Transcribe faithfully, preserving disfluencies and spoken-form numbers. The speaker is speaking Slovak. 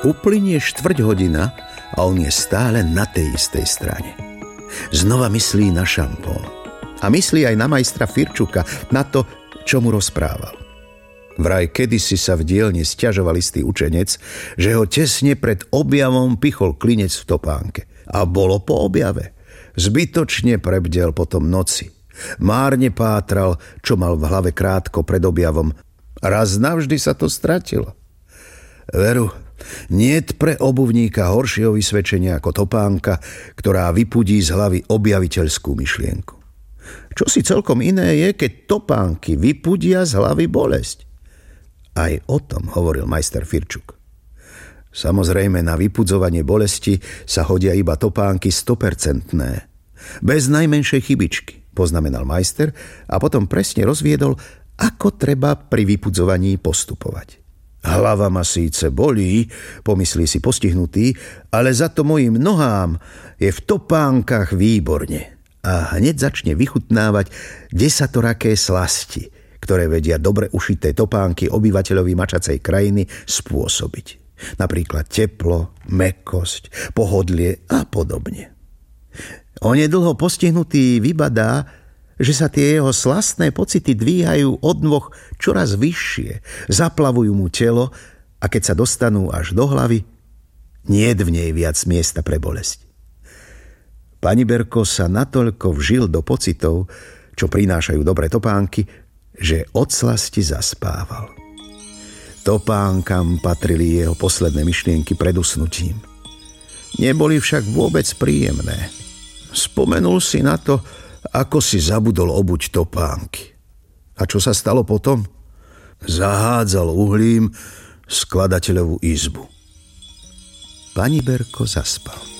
Uplynie štvrť hodina a on je stále na tej istej strane. Znova myslí na šampón. A myslí aj na majstra Firčuka, na to, čo mu rozprával. Vraj kedysi sa v dielni sťažoval istý učenec, že ho tesne pred objavom pichol klinec v topánke. A bolo po objave. Zbytočne prebdel potom noci. Márne pátral, čo mal v hlave krátko pred objavom. Raz navždy sa to stratilo. Veru, niet pre obuvníka horšieho vysvedčenia ako topánka, ktorá vypudí z hlavy objaviteľskú myšlienku. Čo si celkom iné je, keď topánky vypudia z hlavy bolesť. Aj o tom hovoril majster Firčuk. Samozrejme, na vypudzovanie bolesti sa hodia iba topánky sto percent. Bez najmenšej chybičky, poznamenal majster a potom presne rozviedol, ako treba pri vypudzovaní postupovať. Hlava ma síce bolí, pomyslí si postihnutý, ale za to mojim nohám je v topánkach výborne. A hneď začne vychutnávať desatoraké slasti, ktoré vedia dobre ušité topánky obyvateľovi mačacej krajiny spôsobiť. Napríklad teplo, mäkkosť, pohodlie a podobne. Onedlho postihnutý vybadá, že sa tie jeho slastné pocity dvíhajú od nôh čoraz vyššie, zaplavujú mu telo a keď sa dostanú až do hlavy, niet v nej viac miesta pre bolesť. Pani Berko sa natoľko vžil do pocitov, čo prinášajú dobré topánky, že od slasti zaspával. Topánkam patrili jeho posledné myšlienky pred usnutím. Neboli však vôbec príjemné. Spomenul si na to, ako si zabudol obuť topánky. A čo sa stalo potom? Zahádzal uhlím skladateľovú izbu. Pani Berko zaspal.